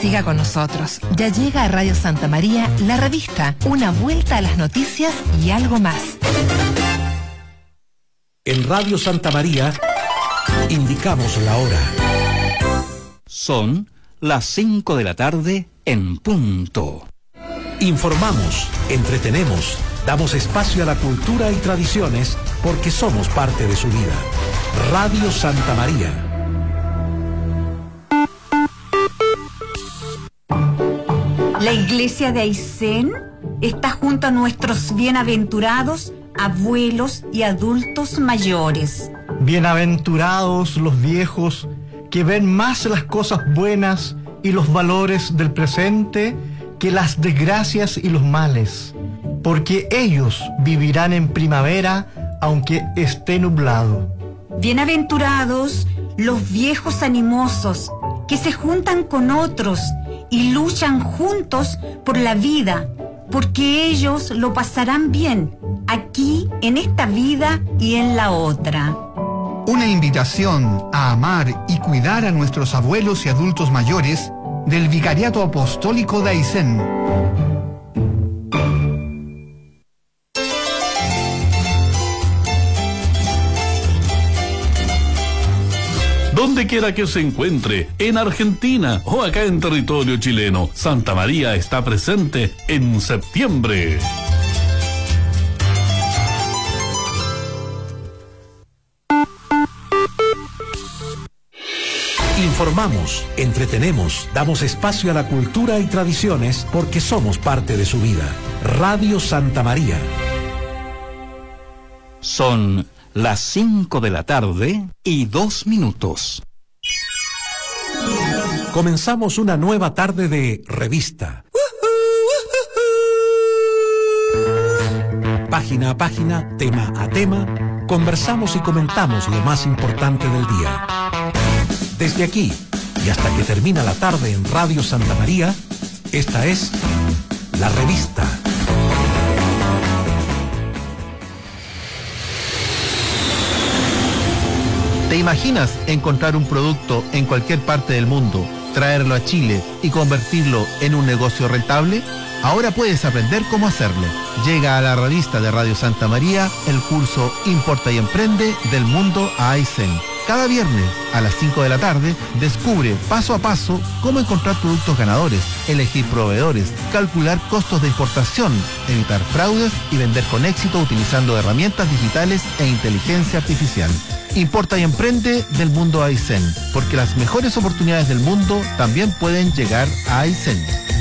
Siga con nosotros. Ya llega a Radio Santa María La Revista, una vuelta a las noticias y algo más. En Radio Santa María indicamos la hora. Son las 5 de la tarde en punto. Informamos, entretenemos, damos espacio a la cultura y tradiciones porque somos parte de su vida. Radio Santa María. La iglesia de Aysén está junto a nuestros bienaventurados abuelos y adultos mayores. Bienaventurados los viejos que ven más las cosas buenas y los valores del presente que las desgracias y los males, porque ellos vivirán en primavera aunque esté nublado. Bienaventurados los viejos animosos que se juntan con otros y luchan juntos por la vida, porque ellos lo pasarán bien aquí en esta vida y en la otra. Una invitación a amar y cuidar a nuestros abuelos y adultos mayores del Vicariato Apostólico de Aysén. Donde quiera que se encuentre, en Argentina o acá en territorio chileno, Santa María está presente en septiembre. Informamos, entretenemos, damos espacio a la cultura y tradiciones porque somos parte de su vida. Radio Santa María. Son las 5 de la tarde y 2 minutos. Comenzamos una nueva tarde de revista. Página a página, tema a tema, conversamos y comentamos lo más importante del día. Desde aquí y hasta que termina la tarde en Radio Santa María, esta es La Revista. ¿Te imaginas encontrar un producto en cualquier parte del mundo, traerlo a Chile y convertirlo en un negocio rentable? Ahora puedes aprender cómo hacerlo. Llega a la revista de Radio Santa María el curso Importa y Emprende del Mundo a Aysén. Cada viernes a las 5 de la tarde descubre paso a paso cómo encontrar productos ganadores, elegir proveedores, calcular costos de importación, evitar fraudes y vender con éxito utilizando herramientas digitales e inteligencia artificial. Importa y Emprende del Mundo a Aysén, porque las mejores oportunidades del mundo también pueden llegar a Aysén.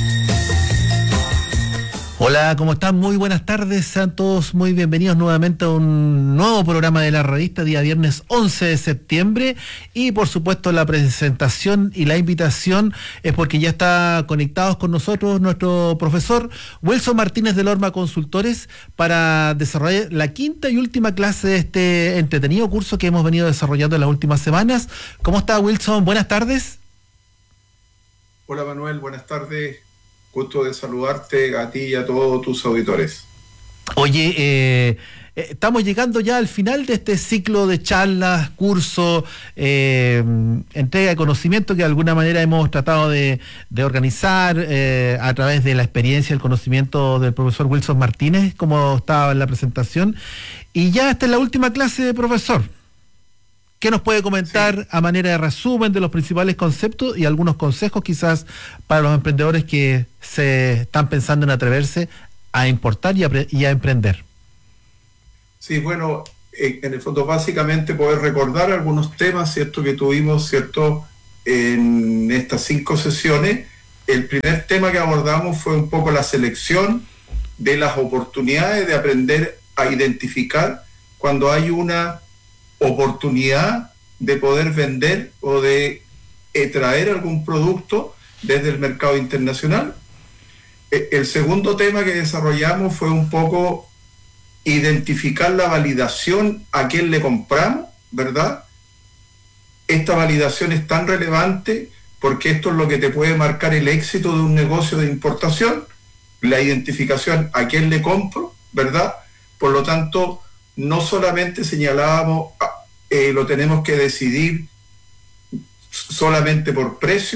Hola, ¿cómo están? Muy buenas tardes, sean todos muy bienvenidos nuevamente a un nuevo programa de la revista, día viernes 11 de septiembre, y por supuesto la presentación y la invitación es porque ya está conectados con nosotros nuestro profesor Wilson Martínez de Lorma Consultores para desarrollar la quinta y última clase de este entretenido curso que hemos venido desarrollando en las últimas semanas. ¿Cómo está, Wilson? Buenas tardes. Hola, Manuel, buenas tardes. Gusto de saludarte a ti y a todos tus auditores. Oye, estamos llegando ya al final de este ciclo de charlas, cursos, entrega de conocimiento que de alguna manera hemos tratado de organizar a través de la experiencia y el conocimiento del profesor Wilson Martínez, como estaba en la presentación. Y ya esta es la última clase de profesor. ¿Qué nos puede comentar a manera de resumen de los principales conceptos y algunos consejos quizás para los emprendedores que se están pensando en atreverse a importar y a emprender? Sí, bueno, en el fondo básicamente poder recordar algunos temas, ¿cierto?, que tuvimos, ¿cierto?, en estas 5 sesiones. El primer tema que abordamos fue un poco la selección de las oportunidades de aprender a identificar cuando hay una oportunidad de poder vender o de traer algún producto desde el mercado internacional. El segundo tema que desarrollamos fue un poco identificar la validación a quién le compramos, ¿verdad? Esta validación es tan relevante porque esto es lo que te puede marcar el éxito de un negocio de importación, la identificación a quién le compro, ¿verdad? Por lo tanto, no solamente señalábamos, lo tenemos que decidir solamente por precio,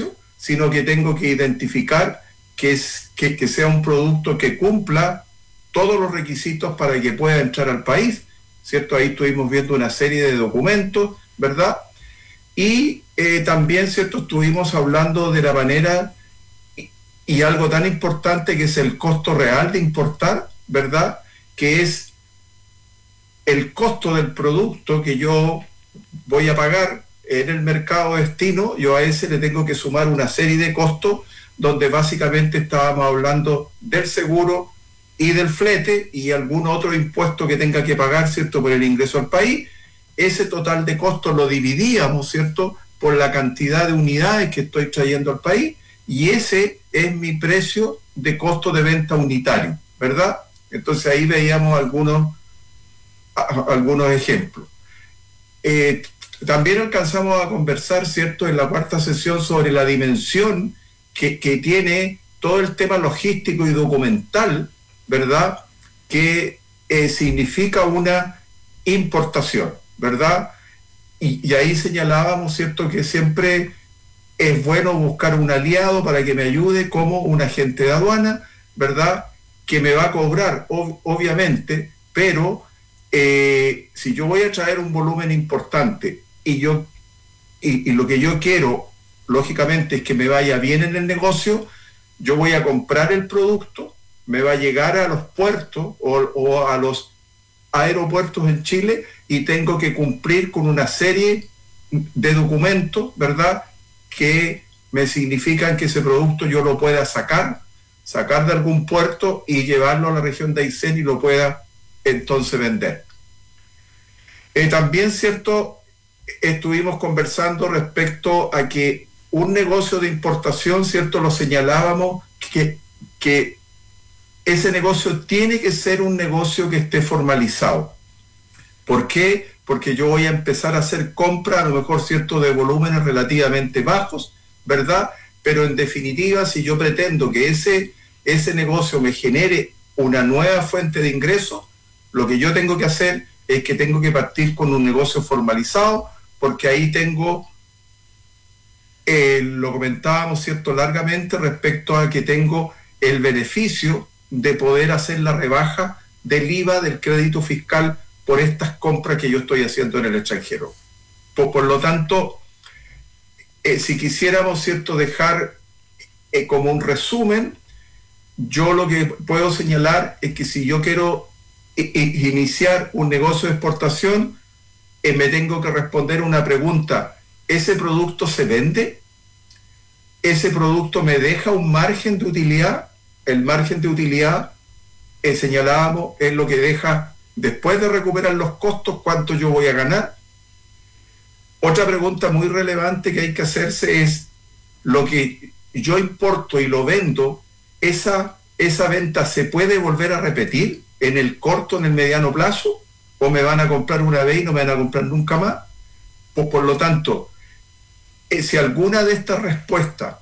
sino que tengo que identificar que sea un producto que cumpla todos los requisitos para que pueda entrar al país, ¿cierto? Ahí estuvimos viendo una serie de documentos, ¿verdad? Y también, ¿cierto?, estuvimos hablando de la manera y algo tan importante que es el costo real de importar, ¿verdad?, que es el costo del producto que yo voy a pagar en el mercado destino. Yo a ese le tengo que sumar una serie de costos, donde básicamente estábamos hablando del seguro y del flete y algún otro impuesto que tenga que pagar, ¿cierto?, por el ingreso al país. Ese total de costos lo dividíamos, ¿cierto?, por la cantidad de unidades que estoy trayendo al país, y ese es mi precio de costo de venta unitario, ¿verdad? Entonces ahí veíamos algunos ejemplos. También alcanzamos a conversar, ¿cierto?, en la cuarta sesión sobre la dimensión que tiene todo el tema logístico y documental, ¿verdad?, que significa una importación, ¿verdad? Y ahí señalábamos, ¿cierto?, que siempre es bueno buscar un aliado para que me ayude, como un agente de aduana, ¿verdad?, que me va a cobrar, obviamente, pero si yo voy a traer un volumen importante y lo que yo quiero, lógicamente, es que me vaya bien en el negocio, yo voy a comprar el producto, me va a llegar a los puertos o a los aeropuertos en Chile, y tengo que cumplir con una serie de documentos, ¿verdad?, que me significan que ese producto yo lo pueda sacar de algún puerto y llevarlo a la región de Aysén y lo pueda entonces vender. También, ¿cierto?, estuvimos conversando respecto a que un negocio de importación, ¿cierto?, lo señalábamos que ese negocio tiene que ser un negocio que esté formalizado. ¿Por qué? Porque yo voy a empezar a hacer compras, a lo mejor, ¿cierto?, de volúmenes relativamente bajos, ¿verdad? Pero en definitiva, si yo pretendo que ese negocio me genere una nueva fuente de ingresos, lo que yo tengo que hacer es que tengo que partir con un negocio formalizado, porque ahí tengo, lo comentábamos, ¿cierto?, largamente, respecto a que tengo el beneficio de poder hacer la rebaja del IVA, del crédito fiscal, por estas compras que yo estoy haciendo en el extranjero. Por lo tanto, si quisiéramos, ¿cierto?, dejar como un resumen, yo lo que puedo señalar es que si yo quiero iniciar un negocio de exportación, me tengo que responder una pregunta: ¿ese producto se vende? ¿Ese producto me deja un margen de utilidad? El margen de utilidad, señalábamos, es lo que deja, después de recuperar los costos, cuánto yo voy a ganar. Otra pregunta muy relevante que hay que hacerse es: lo que yo importo y lo vendo, ¿esa venta se puede volver a repetir en el corto, en el mediano plazo? ¿O me van a comprar una vez y no me van a comprar nunca más? Pues, por lo tanto, si alguna de estas respuestas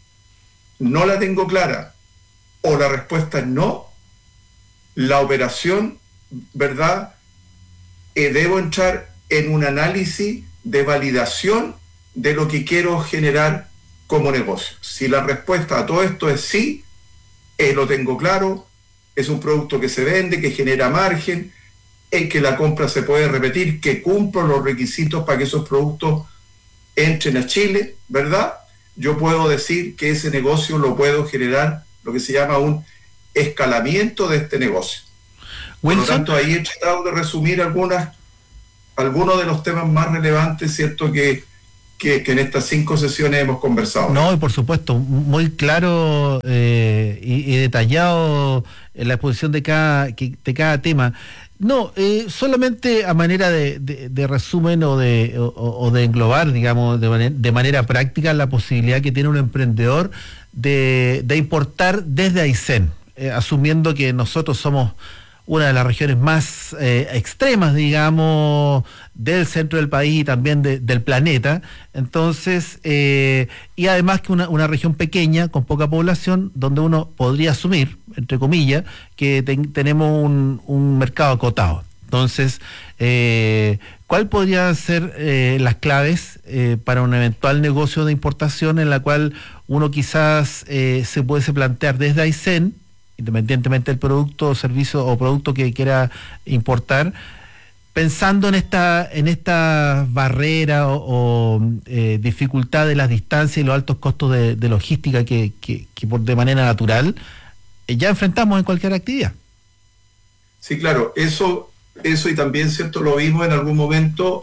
no la tengo clara, o la respuesta es no, la operación, ¿verdad?, debo entrar en un análisis de validación de lo que quiero generar como negocio. Si la respuesta a todo esto es sí, lo tengo claro, es un producto que se vende, que genera margen, que la compra se puede repetir, que cumplo los requisitos para que esos productos entren a Chile, ¿verdad? Yo puedo decir que ese negocio lo puedo generar, lo que se llama un escalamiento de este negocio. Por lo tanto, ahí he tratado de resumir algunos de los temas más relevantes, ¿cierto?, que en estas 5 sesiones hemos conversado. No, y por supuesto, muy claro y detallado en la exposición de cada tema. No, solamente a manera de resumen o de englobar, digamos, de manera práctica, la posibilidad que tiene un emprendedor de importar desde Aysén, asumiendo que nosotros somos una de las regiones más extremas, digamos, del centro del país y también del planeta. Entonces, y además que una región pequeña, con poca población, donde uno podría asumir, entre comillas, que tenemos un mercado acotado. Entonces, ¿Cuál podrían ser las claves para un eventual negocio de importación en la cual uno quizás se puede plantear desde Aysén, independientemente del producto, servicio o producto que quiera importar, pensando en esta barrera o dificultad de las distancias y los altos costos de logística que de manera natural ya enfrentamos en cualquier actividad? Sí, claro, eso y también, ¿cierto? Lo vimos en algún momento,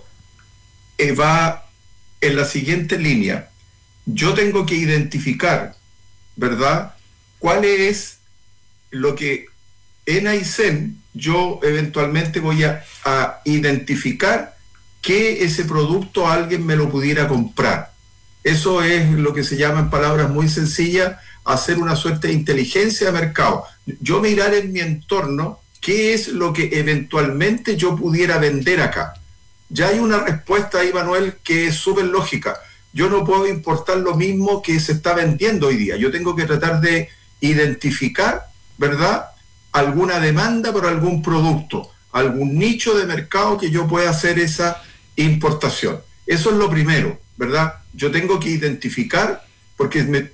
va en la siguiente línea. Yo tengo que identificar, ¿verdad?, cuál es lo que en Aysén yo eventualmente voy a identificar que ese producto alguien me lo pudiera comprar. Eso es lo que se llama, en palabras muy sencillas, hacer una suerte de inteligencia de mercado. Yo mirar en mi entorno qué es lo que eventualmente yo pudiera vender acá. Ya hay una respuesta ahí, Manuel, que es súper lógica. Yo no puedo importar lo mismo que se está vendiendo hoy día. Yo tengo que tratar de identificar, ¿verdad?, alguna demanda por algún producto, algún nicho de mercado que yo pueda hacer esa importación. Eso es lo primero, ¿verdad? Yo tengo que identificar, porque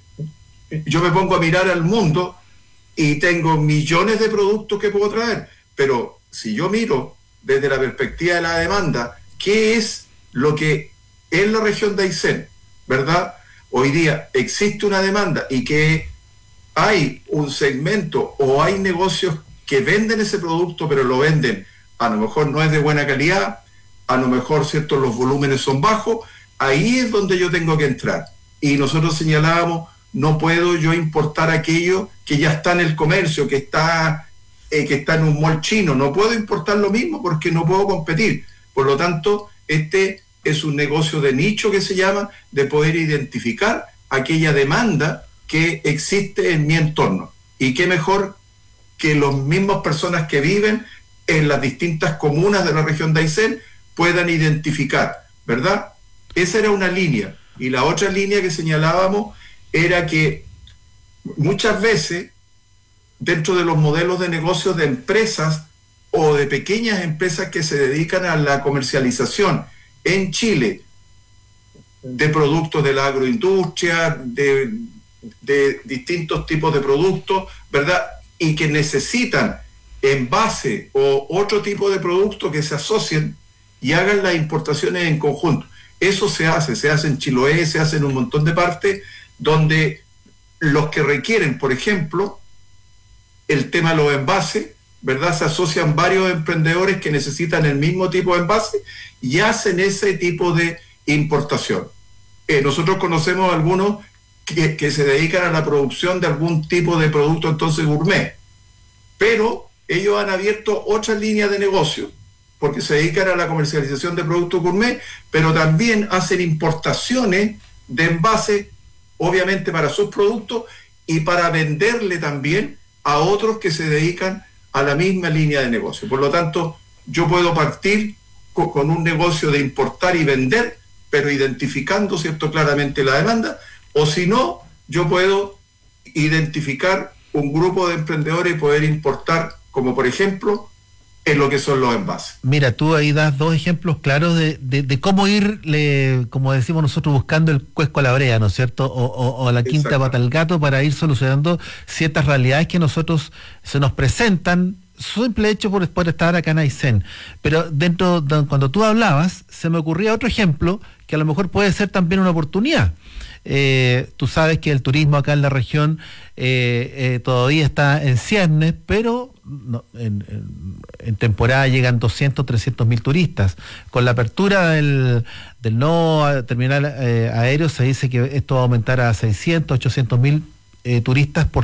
yo me pongo a mirar al mundo y tengo millones de productos que puedo traer, pero si yo miro desde la perspectiva de la demanda, ¿qué es lo que en la región de Aysén, ¿verdad?, hoy día existe una demanda y que hay un segmento o hay negocios que venden ese producto, pero lo venden, a lo mejor no es de buena calidad, a lo mejor, ¿cierto?, los volúmenes son bajos, ahí es donde yo tengo que entrar. Y nosotros señalábamos, no puedo yo importar aquello que ya está en el comercio, que está en un mall chino, no puedo importar lo mismo porque no puedo competir. Por lo tanto, este es un negocio de nicho que se llama, de poder identificar aquella demanda que existe en mi entorno. Y qué mejor que las mismas personas que viven en las distintas comunas de la región de Aysén puedan identificar, ¿verdad? Esa era una línea. Y la otra línea que señalábamos era que muchas veces dentro de los modelos de negocios de empresas o de pequeñas empresas que se dedican a la comercialización en Chile de productos de la agroindustria, de distintos tipos de productos, ¿verdad?, y que necesitan envase o otro tipo de producto que se asocien y hagan las importaciones en conjunto. Eso se hace en Chiloé, se hace en un montón de partes donde los que requieren, por ejemplo, el tema de los envases, ¿verdad?, se asocian varios emprendedores que necesitan el mismo tipo de envase y hacen ese tipo de importación. Nosotros conocemos algunos que se dedican a la producción de algún tipo de producto entonces gourmet, pero ellos han abierto otras líneas de negocio porque se dedican a la comercialización de productos gourmet, pero también hacen importaciones de envases, obviamente para sus productos y para venderle también a otros que se dedican a la misma línea de negocio. Por lo tanto, yo puedo partir con un negocio de importar y vender, pero identificando, ¿cierto?, claramente la demanda. O si no, yo puedo identificar un grupo de emprendedores y poder importar, como por ejemplo, en lo que son los envases. Mira, tú ahí das dos ejemplos claros de cómo ir, como decimos nosotros, buscando el cuesco a la brea, ¿no es cierto? O la quinta pata al gato para ir solucionando ciertas realidades que nosotros se nos presentan, simple hecho por estar acá en Aysén. Pero cuando tú hablabas, se me ocurría otro ejemplo que a lo mejor puede ser también una oportunidad. Tú sabes que el turismo acá en la región todavía está en ciernes, pero en temporada llegan 200, 300 mil turistas. Con la apertura del nuevo terminal aéreo se dice que esto va a aumentar a 600, 800 mil turistas por